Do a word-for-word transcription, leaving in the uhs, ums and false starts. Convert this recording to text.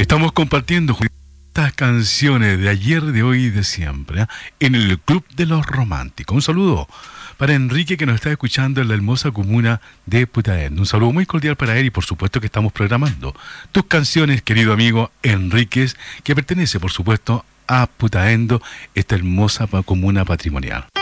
Estamos compartiendo estas canciones de ayer, de hoy y de siempre, ¿eh? En el Club de los Románticos. Un saludo para Enrique, que nos está escuchando en la hermosa comuna de Putaendo. Un saludo muy cordial para él y por supuesto que estamos programando tus canciones, querido amigo Enríquez, que pertenece por supuesto a Putaendo, esta hermosa comuna patrimonial.